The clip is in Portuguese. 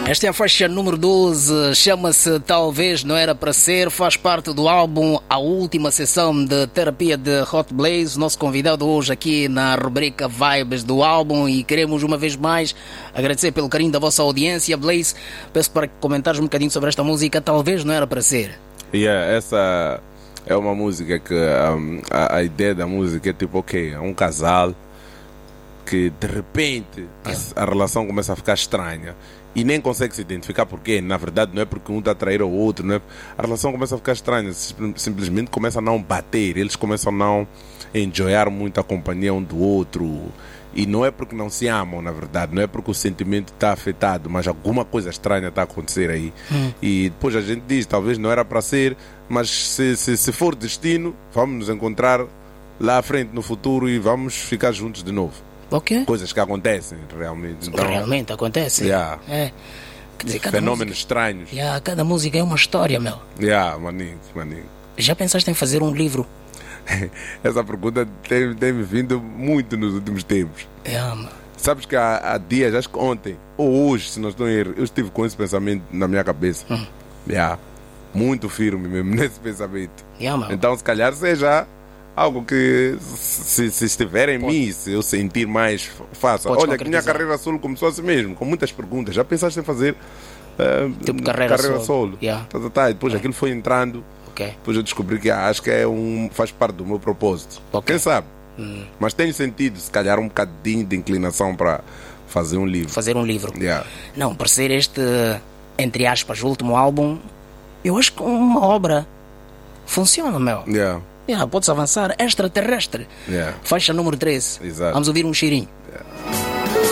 Esta é a faixa número 12, chama-se Talvez Não Era Para Ser, faz parte do álbum A Última Sessão de Terapia de Hot Blaze, nosso convidado hoje aqui na rubrica Vibes do álbum, e queremos uma vez mais agradecer pelo carinho da vossa audiência. Blaze, peço para comentares um bocadinho sobre esta música, Talvez Não Era Para Ser. Essa é uma música que a ideia da música é tipo, ok, é um casal que de repente a relação começa a ficar estranha e nem consegue se identificar porque, na verdade, não é porque um está a trair o outro, não é? A relação começa a ficar estranha, simplesmente começa a não bater, eles começam a não enjoyar muito a companhia um do outro, e não é porque não se amam, na verdade, não é porque o sentimento está afetado, mas alguma coisa estranha está a acontecer aí. E depois a gente diz, talvez não era para ser, mas se for destino, vamos nos encontrar lá à frente no futuro e vamos ficar juntos de novo. Okay. Coisas que acontecem realmente. Então, realmente acontecem. Yeah. É. Quer dizer, fenómenos estranhos. Cada música é uma história, meu. Maninho. Já pensaste em fazer um livro? Essa pergunta tem vindo muito nos últimos tempos. Sabes que há dias, acho que ontem ou hoje, se não estou em erro, eu estive com esse pensamento na minha cabeça. Muito firme mesmo nesse pensamento. Então, se calhar seja algo que, se estiver em mim, se eu sentir mais, faça. Olha, que minha carreira solo começou assim mesmo, com muitas perguntas. Já pensaste em fazer tipo carreira solo? Depois aquilo foi entrando. Depois eu descobri que acho que faz parte do meu propósito. Quem sabe? Mas tem sentido, se calhar, um bocadinho de inclinação para fazer um livro. Não, para ser este, entre aspas, último álbum, eu acho que uma obra funciona, meu. Yeah. Podes avançar. Extraterrestre. Faixa número 13. Exato. Vamos ouvir um cheirinho.